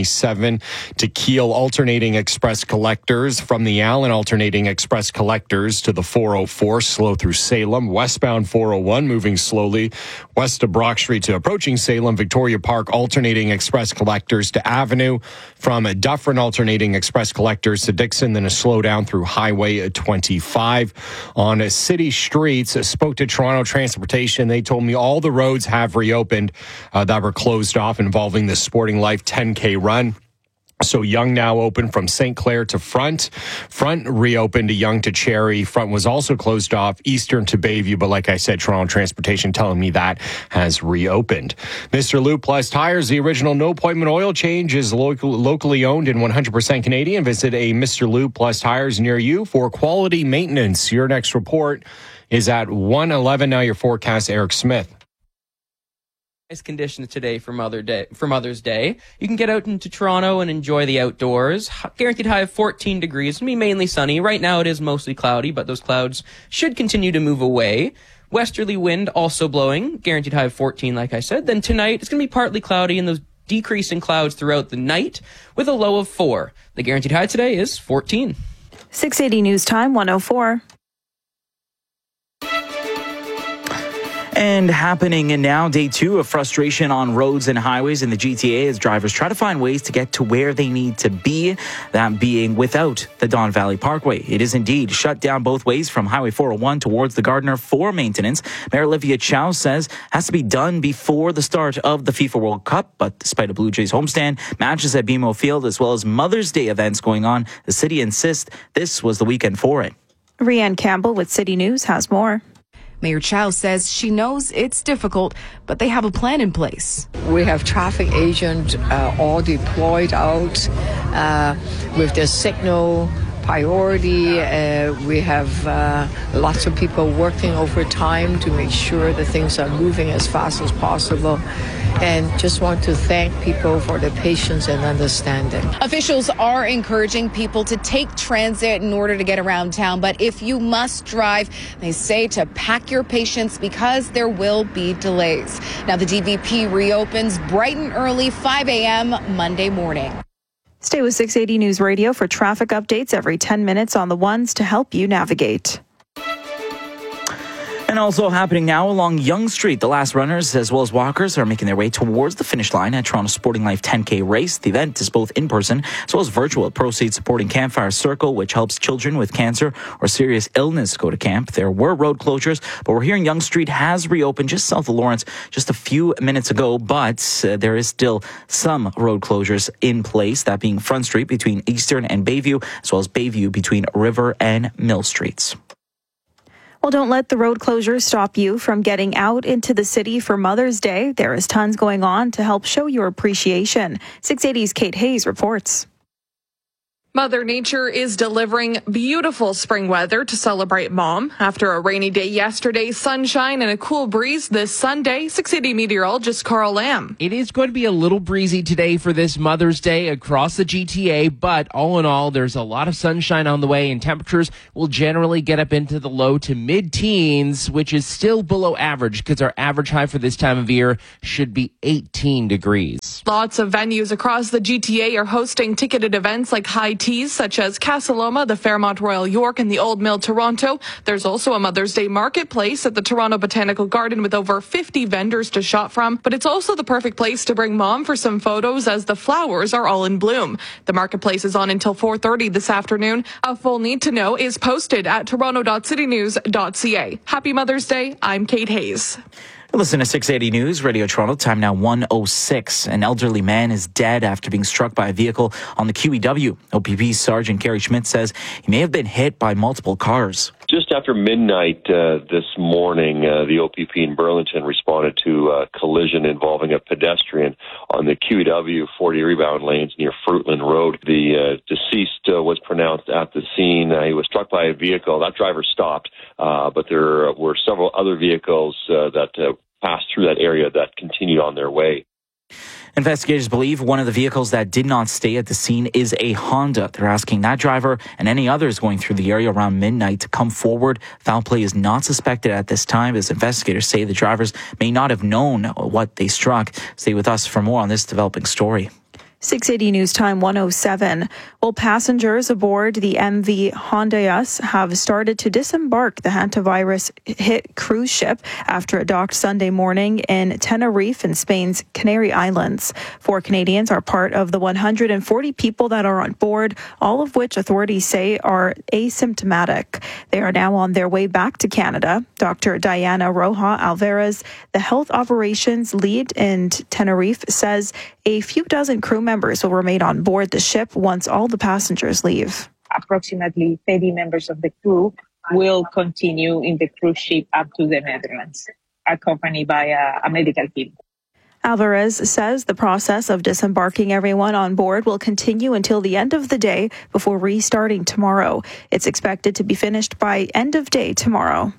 427 to Kiel, alternating express collectors from the Allen, alternating express collectors to the 404, slow through Salem. Westbound 401, moving slowly west of Brock Street to approaching Salem. Victoria Park, alternating express collectors to Avenue. From Dufferin, alternating express collectors to Dixon, then a slowdown through Highway 25. On city streets, spoke to Toronto Transportation. They told me all the roads have reopened that were closed off involving the Sporting Life 10K run. So Yonge now open from St. Clair to Front. Front reopened to Yonge to Cherry. Front was also closed off, Eastern to Bayview. But like I said, Toronto Transportation telling me that has reopened. Mr. Lube Plus Tires, the original no-appointment oil change, is locally owned and 100% Canadian. Visit a Mr. Lube Plus Tires near you for quality maintenance. Your next report is at 1:11. Now your forecast, Eric Smith. Nice conditions today for Mother's Day. You can get out into Toronto and enjoy the outdoors. Guaranteed high of 14 degrees. It's going to be mainly sunny. Right now it is mostly cloudy, but those clouds should continue to move away. Westerly wind also blowing. Guaranteed high of 14, like I said. Then tonight it's going to be partly cloudy and those decreasing clouds throughout the night with a low of 4. The guaranteed high today is 14. 680 News Time 104. And happening in now, day 2 of frustration on roads and highways in the GTA as drivers try to find ways to get to where they need to be, that being without the Don Valley Parkway. It is indeed shut down both ways from Highway 401 towards the Gardner for maintenance. Mayor Olivia Chow says has to be done before the start of the FIFA World Cup, but despite a Blue Jays homestand, matches at BMO Field, as well as Mother's Day events going on, the city insists this was the weekend for it. Rianne Campbell with City News has more. Mayor Chow says she knows it's difficult, but they have a plan in place. We have traffic agents all deployed out with the signal priority. We have lots of people working overtime to make sure that things are moving as fast as possible. And just want to thank people for their patience and understanding. Officials are encouraging people to take transit in order to get around town. But if you must drive, they say to pack your patience because there will be delays. Now, the DVP reopens bright and early, 5 a.m. Monday morning. Stay with 680 News Radio for traffic updates every 10 minutes on the ones to help you navigate. And also happening now along Yonge Street. The last runners as well as walkers are making their way towards the finish line at Toronto Sporting Life 10K race. The event is both in person as well as virtual. Proceeds supporting Campfire Circle, which helps children with cancer or serious illness go to camp. There were road closures, but we're hearing Yonge Street has reopened just south of Lawrence just a few minutes ago, but there is still some road closures in place, that being Front Street between Eastern and Bayview, as well as Bayview between River and Mill Streets. Well, don't let the road closures stop you from getting out into the city for Mother's Day. There is tons going on to help show your appreciation. 680's Kate Hayes reports. Mother Nature is delivering beautiful spring weather to celebrate Mom. After a rainy day yesterday, sunshine and a cool breeze this Sunday. 680 meteorologist Carl Lamb. It is going to be a little breezy today for this Mother's Day across the GTA, but all in all, there's a lot of sunshine on the way, and temperatures will generally get up into the low to mid-teens, which is still below average because our average high for this time of year should be 18 degrees. Lots of venues across the GTA are hosting ticketed events like high teas such as Casa Loma, the Fairmont Royal York, and the Old Mill Toronto. There's also a Mother's Day marketplace at the Toronto Botanical Garden with over 50 vendors to shop from. But it's also the perfect place to bring Mom for some photos as the flowers are all in bloom. The marketplace is on until 4:30 this afternoon. A full need to know is posted at toronto.citynews.ca. Happy Mother's Day. I'm Kate Hayes. Listen to 680 News, Radio Toronto, time now 1:06. An elderly man is dead after being struck by a vehicle on the QEW. OPP Sergeant Kerry Schmidt says he may have been hit by multiple cars. Just after midnight this morning, the OPP in Burlington responded to a collision involving a pedestrian on the QEW 40 rebound lanes near Fruitland Road. The deceased was pronounced at the scene. He was struck by a vehicle. That driver stopped, but there were several other vehicles that passed through that area that continued on their way. Investigators believe one of the vehicles that did not stay at the scene is a Honda. They're asking that driver and any others going through the area around midnight to come forward. Foul play is not suspected at this time, as investigators say the drivers may not have known what they struck. Stay with us for more on this developing story. 680 News Time 107. Well, passengers aboard the MV Hondias have started to disembark the hantavirus-hit cruise ship after it docked Sunday morning in Tenerife in Spain's Canary Islands. 4 Canadians are part of the 140 people that are on board, all of which authorities say are asymptomatic. They are now on their way back to Canada. Dr. Diana Roja Alvarez, the health operations lead in Tenerife, says a few dozen crew members will remain on board the ship once all the passengers leave. Approximately 30 members of the crew will continue in the cruise ship up to the Netherlands, accompanied by a medical team. Alvarez says the process of disembarking everyone on board will continue until the end of the day before restarting tomorrow. It's expected to be finished by end of day tomorrow.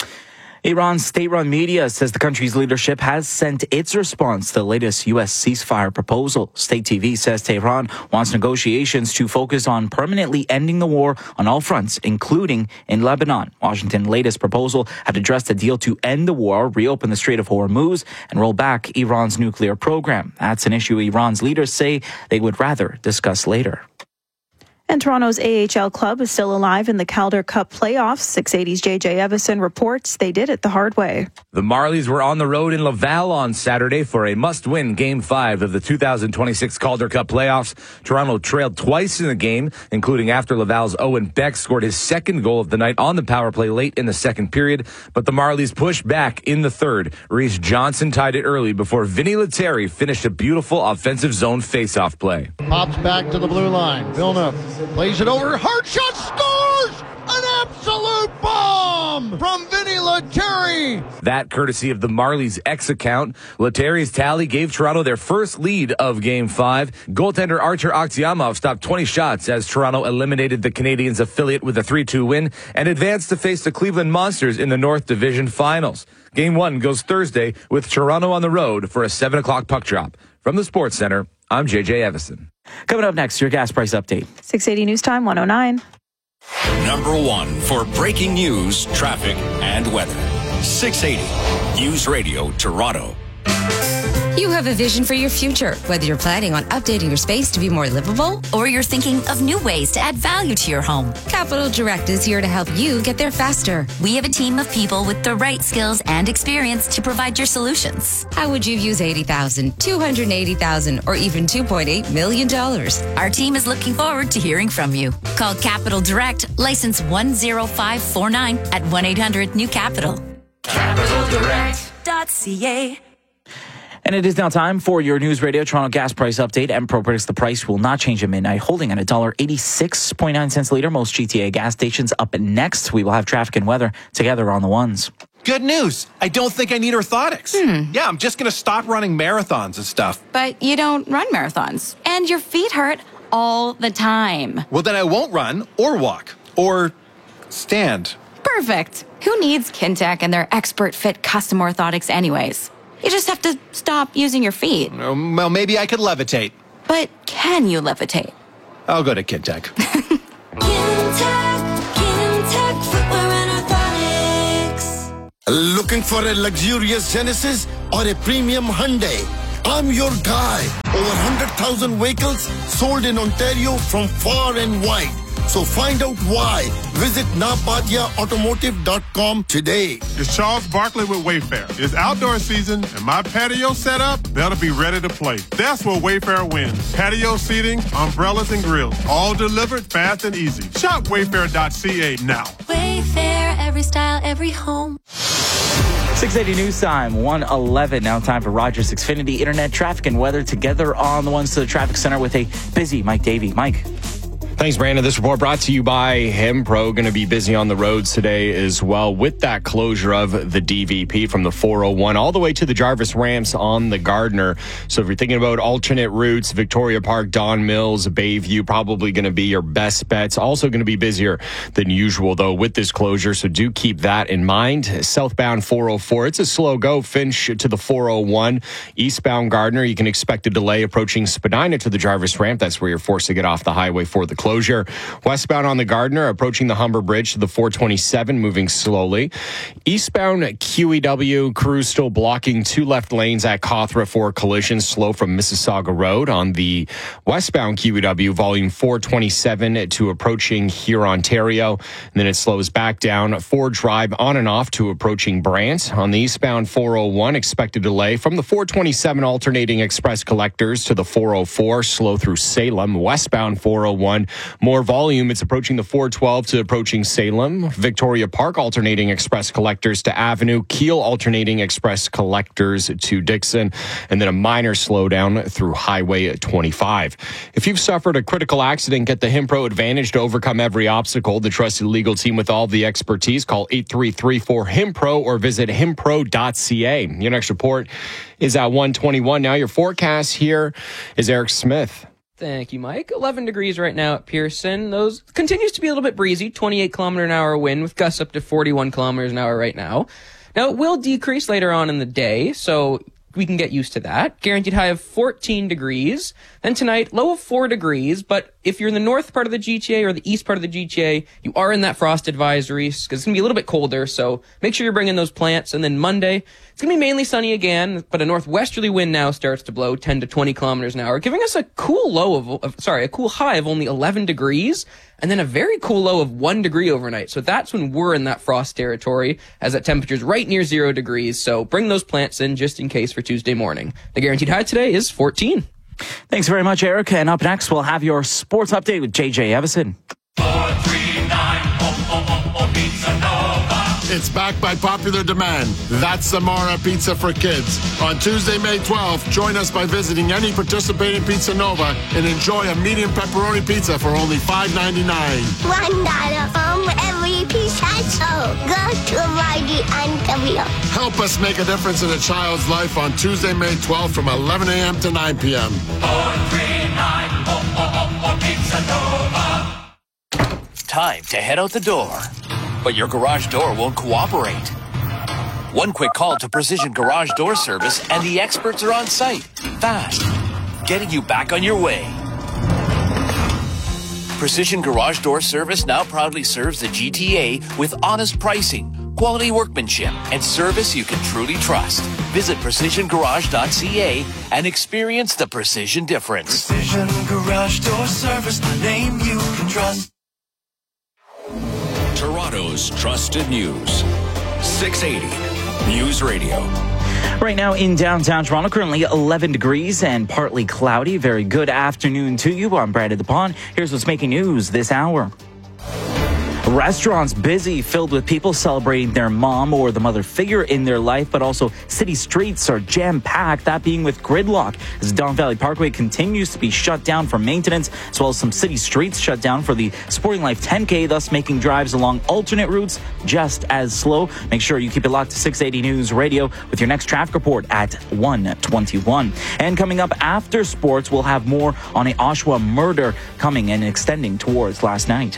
Iran's state-run media says the country's leadership has sent its response to the latest U.S. ceasefire proposal. State TV says Tehran wants negotiations to focus on permanently ending the war on all fronts, including in Lebanon. Washington's latest proposal had addressed a deal to end the war, reopen the Strait of Hormuz, and roll back Iran's nuclear program. That's an issue Iran's leaders say they would rather discuss later. And Toronto's AHL club is still alive in the Calder Cup playoffs. 680's JJ Evison reports they did it the hard way. The Marlies were on the road in Laval on Saturday for a must-win Game 5 of the 2026 Calder Cup playoffs. Toronto trailed twice in the game, including after Laval's Owen Beck scored his second goal of the night on the power play late in the second period. But the Marlies pushed back in the third. Reese Johnson tied it early before Vinny Lettieri finished a beautiful offensive zone face-off play. Pops back to the blue line. Villeneuve plays it over. Hard shot, scores! An absolute bomb from Vinny Lettieri. That courtesy of the Marlies' X account. Lettieri's tally gave Toronto their first lead of Game 5. Goaltender Archer Akhtiamov stopped 20 shots as Toronto eliminated the Canadiens' affiliate with a 3-2 win and advanced to face the Cleveland Monsters in the North Division Finals. Game 1 goes Thursday with Toronto on the road for a 7 o'clock puck drop. From the Sports Center, I'm JJ Evison. Coming up next, your gas price update. 680 News Time 109. Number 1 for breaking news, traffic, and weather. 680 News Radio Toronto. You have a vision for your future, whether you're planning on updating your space to be more livable or you're thinking of new ways to add value to your home. Capital Direct is here to help you get there faster. We have a team of people with the right skills and experience to provide your solutions. How would you use $80,000, $280,000, or even $2.8 million? Our team is looking forward to hearing from you. Call Capital Direct, license 10549 at 1-800-NEW-CAPITAL. CapitalDirect.ca. And it is now time for your News Radio Toronto gas price update. Empro predicts the price will not change at midnight, holding at $1.86.9 a litre. Most GTA gas stations up next. We will have traffic and weather together on the ones. Good news. I don't think I need orthotics. Yeah, I'm just going to stop running marathons and stuff. But you don't run marathons, and your feet hurt all the time. Well, then I won't run or walk or stand. Perfect. Who needs Kintec and their expert fit custom orthotics anyways? You just have to stop using your feet. Well, maybe I could levitate. But can you levitate? I'll go to Kintec. Kintec footwear and orthotics. Looking for a luxurious Genesis or a premium Hyundai? I'm your guy. Over 100,000 vehicles sold in Ontario from far and wide. So find out why. Visit napadiaautomotive.com today. It's Charles Barkley with Wayfair. It's outdoor season, and my patio setup better be ready to play. That's where Wayfair wins. Patio seating, umbrellas, and grills. All delivered fast and easy. Shop wayfair.ca now. Wayfair, every style, every home. 6:80 news time, 1:11. Now time for Rogers Xfinity Internet traffic and weather together on the ones to the traffic center with a busy Mike Davey. Mike. Thanks, Brandon. This report brought to you by Himpro. Going to be busy on the roads today as well with that closure of the DVP from the 401 all the way to the Jarvis ramps on the Gardner. So if you're thinking about alternate routes, Victoria Park, Don Mills, Bayview, probably going to be your best bets. Also going to be busier than usual, though, with this closure. So do keep that in mind. Southbound 404, it's a slow go. Finch to the 401. Eastbound Gardner, you can expect a delay approaching Spadina to the Jarvis ramp. That's where you're forced to get off the highway for the closure. Westbound on the Gardner, approaching the Humber Bridge to the 427, moving slowly. Eastbound QEW, crews still blocking two left lanes at Cawthra for collisions, slow from Mississauga Road. On the westbound QEW, volume 427 to approaching here, Ontario. And then it slows back down Ford Drive on and off to approaching Brant. On the eastbound 401, expected delay from the 427 alternating express collectors to the 404, slow through Salem. Westbound 401, more volume. It's approaching the 412 to approaching Salem. Victoria Park alternating express collectors to Avenue. Keel alternating express collectors to Dixon. And then a minor slowdown through Highway 25. If you've suffered a critical accident, get the Himpro Advantage to overcome every obstacle. The trusted legal team with all the expertise. Call 8334-HIMPRO or visit himpro.ca. Your next report is at 1:21. Now your forecast here is Eric Smith. Thank you, Mike. 11 degrees right now at Pearson. Those continues to be a little bit breezy. 28 kilometer an hour wind with gusts up to 41 kilometers an hour right now. Now, it will decrease later on in the day, so we can get used to that. Guaranteed high of 14 degrees. Then tonight, low of 4 degrees. But if you're in the north part of the GTA or the east part of the GTA, you are in that frost advisory because it's going to be a little bit colder. So make sure you're bringing those plants. And then Monday, it's going to be mainly sunny again, but a northwesterly wind now starts to blow 10 to 20 kilometers an hour, giving us a cool a cool high of only 11 degrees. And then a very cool low of 1 degree overnight. So that's when we're in that frost territory, as that temperature's right near 0 degrees. So bring those plants in just in case for Tuesday morning. The guaranteed high today is 14. Thanks very much, Eric. And up next, we'll have your sports update with JJ Evison. 439 Pizza Nova. It's backed by popular demand. That's Samara Pizza for Kids. On Tuesday, May 12th, join us by visiting any participating Pizza Nova and enjoy a medium pepperoni pizza for only $5.99. $1 from every pizza sold. Go to Margie and Camille. Help us make a difference in a child's life on Tuesday, May 12th from 11 a.m. to 9 p.m. 439 Pizza Nova. Time to head out the door. But your garage door won't cooperate. One quick call to Precision Garage Door Service and the experts are on site. Fast. Getting you back on your way. Precision Garage Door Service now proudly serves the GTA with honest pricing, high-quality workmanship and service you can truly trust. Visit PrecisionGarage.ca and experience the precision difference. Precision Garage Door Service, the name you can trust. Toronto's trusted news. 680 News Radio. Right now in downtown Toronto, currently 11 degrees and partly cloudy. Very good afternoon to you. I'm Brandon DePon. Here's what's making news this hour. Restaurants busy, filled with people celebrating their mom or the mother figure in their life, but also city streets are jam-packed, that being with gridlock, as Don Valley Parkway continues to be shut down for maintenance, as well as some city streets shut down for the Sporting Life 10K, thus making drives along alternate routes just as slow. Make sure you keep it locked to 680 News Radio with your next traffic report at 1:21. And coming up after sports, we'll have more on a Oshawa murder coming and extending towards last night.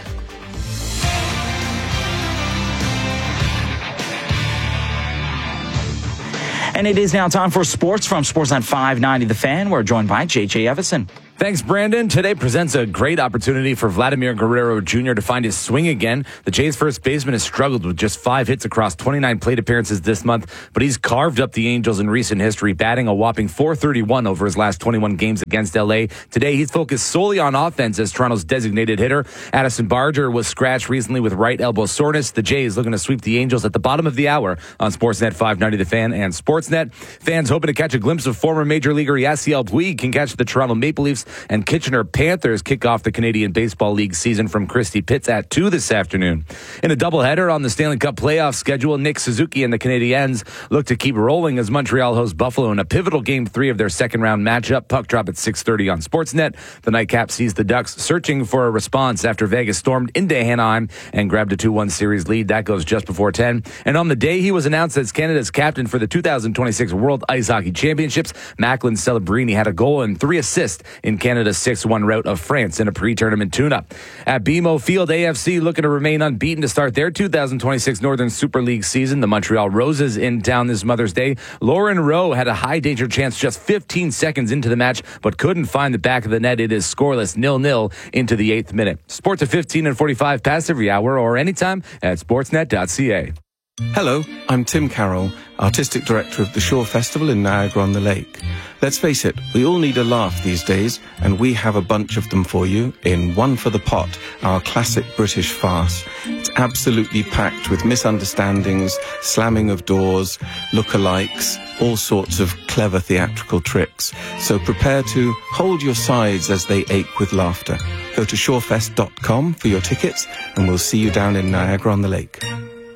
And it is now time for sports from Sportsnet 590 The Fan. We're joined by J.J. Evison. Thanks, Brandon. Today presents a great opportunity for Vladimir Guerrero Jr. to find his swing again. The Jays' first baseman has struggled with just 5 hits across 29 plate appearances this month, but he's carved up the Angels in recent history, batting a whopping .431 over his last 21 games against L.A. Today, he's focused solely on offense as Toronto's designated hitter. Addison Barger was scratched recently with right elbow soreness. The Jays looking to sweep the Angels at the bottom of the hour on Sportsnet 590 The Fan and Sportsnet. Fans hoping to catch a glimpse of former Major Leaguer Yasiel Puig can catch the Toronto Maple Leafs and Kitchener Panthers kick off the Canadian Baseball League season from Christie Pitts at 2 this afternoon. In a doubleheader on the Stanley Cup playoff schedule, Nick Suzuki and the Canadiens look to keep rolling as Montreal hosts Buffalo in a pivotal Game 3 of their second-round matchup. Puck drop at 6:30 on Sportsnet. The nightcap sees the Ducks searching for a response after Vegas stormed into Anaheim and grabbed a 2-1 series lead. That goes just before 10. And on the day he was announced as Canada's captain for the 2026 World Ice Hockey Championships, Macklin Celebrini had a goal and 3 assists in Canada's 6-1 rout of France in a pre-tournament tune-up. At BMO Field, AFC looking to remain unbeaten to start their 2026 Northern Super League season. The Montreal Roses in town this Mother's Day. Lauren Rowe had a high-danger chance just 15 seconds into the match, but couldn't find the back of the net. It is scoreless 0-0 into the 8th minute. Sports at 15 and 45 past every hour or anytime at sportsnet.ca. Hello, I'm Tim Carroll, Artistic Director of the Shore Festival in Niagara-on-the-Lake. Let's face it, we all need a laugh these days, and we have a bunch of them for you in One for the Pot, our classic British farce. It's absolutely packed with misunderstandings, slamming of doors, lookalikes, all sorts of clever theatrical tricks. So prepare to hold your sides as they ache with laughter. Go to shorefest.com for your tickets, and we'll see you down in Niagara-on-the-Lake.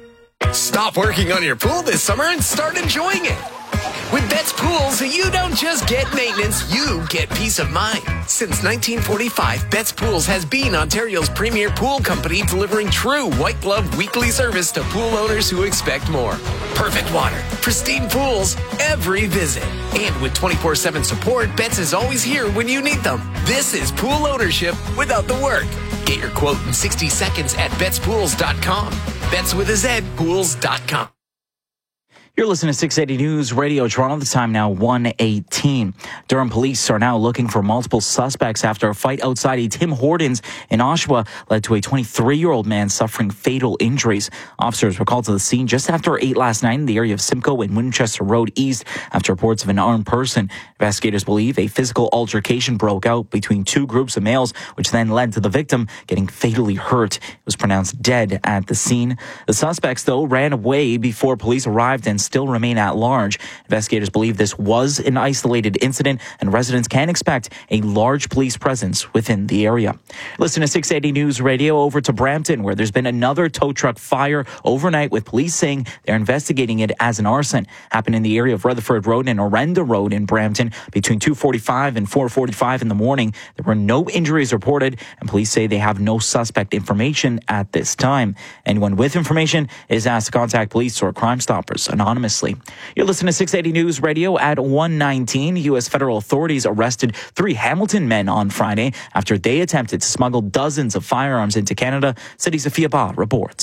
Stop working on your pool this summer and start enjoying it. With Betts Pools, you don't just get maintenance, you get peace of mind. Since 1945, Betts Pools has been Ontario's premier pool company, delivering true white-glove weekly service to pool owners who expect more. Perfect water, pristine pools, every visit. And with 24/7 support, Betts is always here when you need them. This is pool ownership without the work. Get your quote in 60 seconds at BettsPools.com. Betts with a Z, pools.com. You're listening to 680 News Radio Toronto. The time now 1:18. Durham police are now looking for multiple suspects after a fight outside a Tim Hortons in Oshawa led to a 23-year-old man suffering fatal injuries. Officers were called to the scene just after 8 last night in the area of Simcoe and Winchester Road East after reports of an armed person. Investigators believe a physical altercation broke out between 2 groups of males, which then led to the victim getting fatally hurt. He was pronounced dead at the scene. The suspects, though, ran away before police arrived and still remain at large. Investigators believe this was an isolated incident, and residents can expect a large police presence within the area. Listen to 680 News Radio over to Brampton, where there's been another tow truck fire overnight, with police saying they're investigating it as an arson. Happened in the area of Rutherford Road and Orenda Road in Brampton between 2:45 and 4:45 in the morning. There were no injuries reported, and police say they have no suspect information at this time. Anyone with information is asked to contact police or Crime Stoppers anonymously. You're listening to 680 News Radio at 1:19. U.S. federal authorities arrested 3 Hamilton men on Friday after they attempted to smuggle dozens of firearms into Canada. City Sophia Ba reports.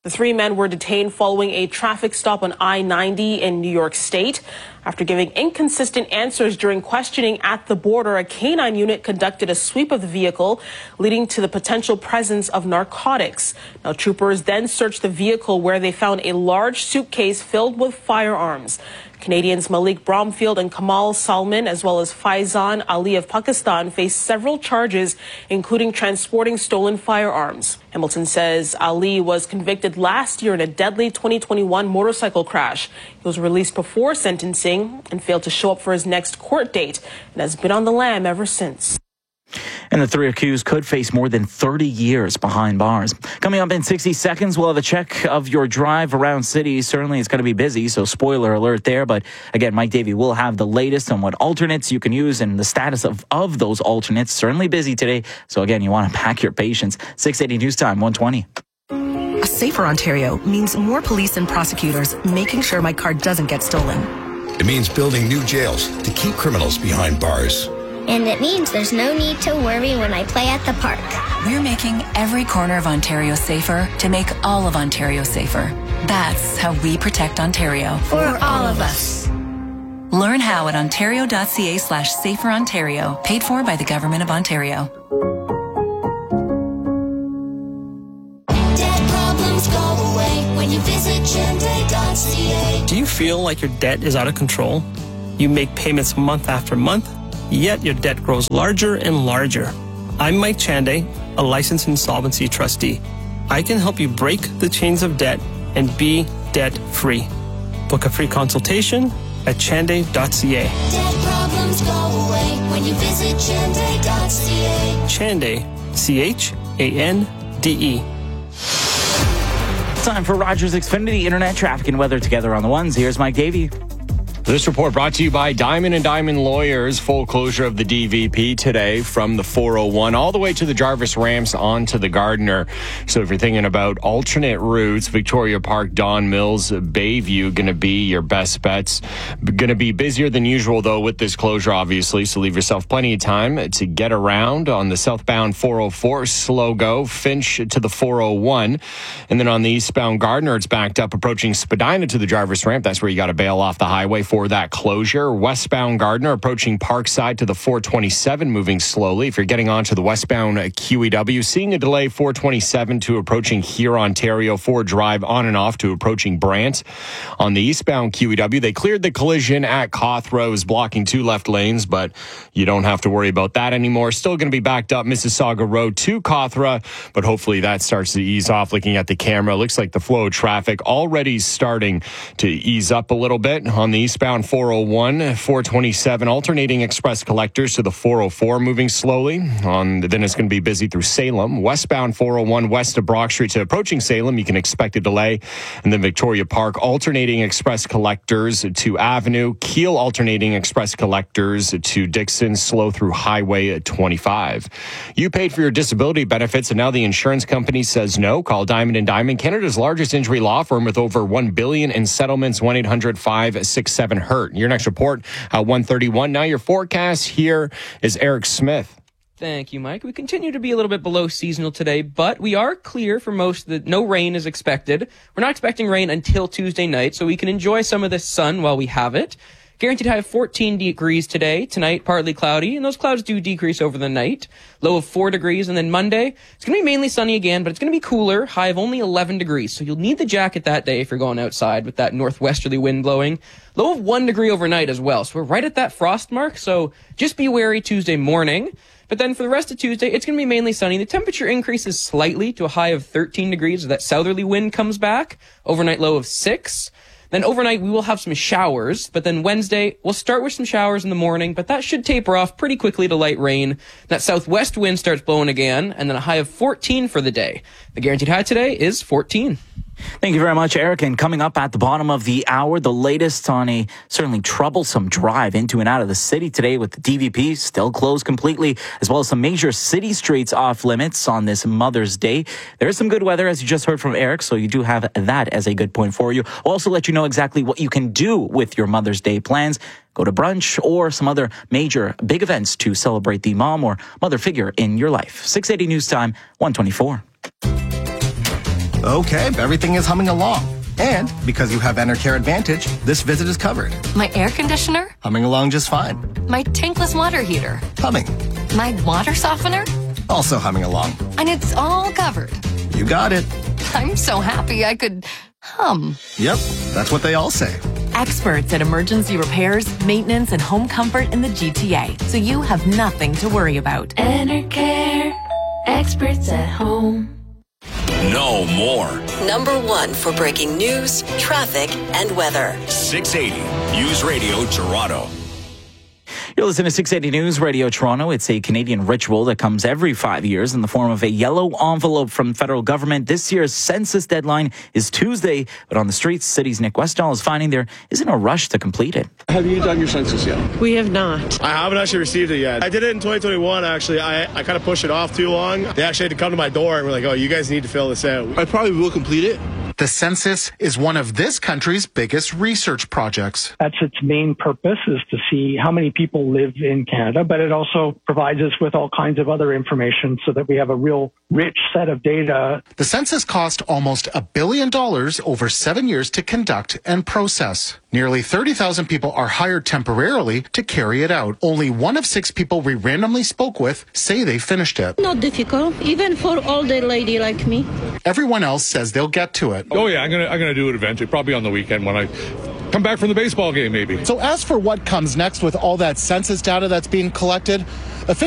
The three men were detained following a traffic stop on I-90 in New York State. After giving inconsistent answers during questioning at the border, a canine unit conducted a sweep of the vehicle, leading to the potential presence of narcotics. Now, troopers then searched the vehicle where they found a large suitcase filled with firearms. Canadians Malik Bromfield and Kamal Salman, as well as Faizan Ali of Pakistan, face several charges, including transporting stolen firearms. Hamilton says Ali was convicted last year in a deadly 2021 motorcycle crash. He was released before sentencing and failed to show up for his next court date and has been on the lam ever since. And the three accused could face more than 30 years behind bars. Coming up in 60 seconds, we'll have a check of your drive around city. Certainly it's going to be busy, so spoiler alert there. But again, Mike Davey will have the latest on what alternates you can use and the status of those alternates. Certainly busy today. So again, you want to pack your patience. 680 News Time, 120. A safer Ontario means more police and prosecutors making sure my car doesn't get stolen. It means building new jails to keep criminals behind bars. And it means there's no need to worry when I play at the park. We're making every corner of Ontario safer to make all of Ontario safer. That's how we protect Ontario. For all of us. Learn how at ontario.ca/saferontario, paid for by the Government of Ontario. Debt problems go away when you visit Chande.ca. Do you feel like your debt is out of control? You make payments month after month, yet your debt grows larger and larger. I'm Mike Chande, a licensed insolvency trustee. I can help you break the chains of debt and be debt-free. Book a free consultation at chande.ca. Debt problems go away when you visit Chande.ca. Chande, C-H-A-N-D-E. Time for Rogers Xfinity Internet traffic and weather together on the ones. Here's Mike Davey. This report brought to you by Diamond & Diamond Lawyers. Full closure of the DVP today from the 401 all the way to the Jarvis Ramps onto the Gardiner. So if you're thinking about alternate routes, Victoria Park, Don Mills, Bayview going to be your best bets. Going to be busier than usual, though, with this closure, obviously. So leave yourself plenty of time to get around. On the southbound 404, slow go, Finch to the 401. And then on the eastbound Gardiner, it's backed up approaching Spadina to the Jarvis Ramp. That's where you got to bail off the highway for that closure. Westbound Gardiner approaching Parkside to the 427, moving slowly. If you're getting onto the westbound QEW, seeing a delay 427 to approaching here Ontario, Ford Drive on and off to approaching Brant. On the eastbound QEW, they cleared the collision at Cawthra. It was blocking two left lanes, but you don't have to worry about that anymore. Still going to be backed up Mississauga Road to Cawthra, but hopefully that starts to ease off. Looking at the camera, looks like the flow of traffic already starting to ease up a little bit. On the eastbound 401, 427, alternating express collectors to the 404, moving slowly. Then it's going to be busy through Salem. Westbound 401, west of Brock Street to approaching Salem, you can expect a delay. And then Victoria Park, alternating express collectors to Avenue. Keele, alternating express collectors to Dixon, slow through Highway 25. You paid for your disability benefits, and now the insurance company says no. Call Diamond & Diamond, Canada's largest injury law firm with over $1 billion in settlements. 1-800-567-HURT. Your next report at 1:31. Now your forecast. Here is Eric Smith. Thank you, Mike. We continue to be a little bit below seasonal today, but we are clear for most of the... No rain is expected. We're not expecting rain until Tuesday night, so we can enjoy some of the sun while we have it. Guaranteed high of 14 degrees today. Tonight, partly cloudy, and those clouds do decrease over the night. Low of 4 degrees, and then Monday, it's going to be mainly sunny again, but it's going to be cooler. High of only 11 degrees, so you'll need the jacket that day if you're going outside with that northwesterly wind blowing. Low of 1 degree overnight as well, so we're right at that frost mark, so just be wary Tuesday morning. But then for the rest of Tuesday, it's going to be mainly sunny. The temperature increases slightly to a high of 13 degrees as that southerly wind comes back. Overnight low of 6. Then overnight, we will have some showers, but then Wednesday, we'll start with some showers in the morning, but that should taper off pretty quickly to light rain. That southwest wind starts blowing again, and then a high of 14 for the day. The guaranteed high today is 14. Thank you very much, Eric. And coming up at the bottom of the hour, the latest on a certainly troublesome drive into and out of the city today with the DVP still closed completely, as well as some major city streets off limits on this Mother's Day. There is some good weather, as you just heard from Eric, so you do have that as a good point for you. We'll also let you know exactly what you can do with your Mother's Day plans. Go to brunch or some other major big events to celebrate the mom or mother figure in your life. 680 News Time, 124. Okay, everything is humming along. And because you have Enercare Advantage, this visit is covered. My air conditioner? Humming along just fine. My tankless water heater? Humming. My water softener? Also humming along. And it's all covered. You got it. I'm so happy I could hum. Yep, that's what they all say. Experts at emergency repairs, maintenance, and home comfort in the GTA, so you have nothing to worry about. Enercare, experts at home. No more. Number 1 for breaking news, traffic, and weather. 680 News Radio Toronto. You're listening to 680 News Radio Toronto. It's a Canadian ritual that comes every 5 years in the form of a yellow envelope from the federal government. This year's census deadline is Tuesday, but on the streets, city's Nick Westall is finding there isn't a rush to complete it. Have you done your census yet? We have not. I haven't actually received it yet. I did it in 2021, actually. I kind of pushed it off too long. They actually had to come to my door and were like, oh, you guys need to fill this out. I probably will complete it. The census is one of this country's biggest research projects. That's its main purpose, is to see how many people live in Canada, but it also provides us with all kinds of other information so that we have a real rich set of data. The census cost almost $1 billion over 7 years to conduct and process. Nearly 30,000 people are hired temporarily to carry it out. Only 1 of 6 people we randomly spoke with say they finished it. Not difficult, even for older lady like me. Everyone else says they'll get to it. Oh yeah, I'm gonna do it eventually, probably on the weekend when I come back from the baseball game, maybe. So as for what comes next with all that census data that's being collected,